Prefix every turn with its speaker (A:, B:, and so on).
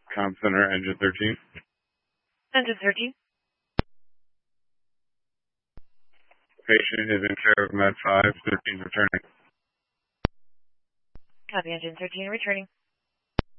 A: Com Center, Engine 13.
B: Engine 13.
A: Patient is in care of Med 5, 13 returning.
B: Copy, Engine 13 returning.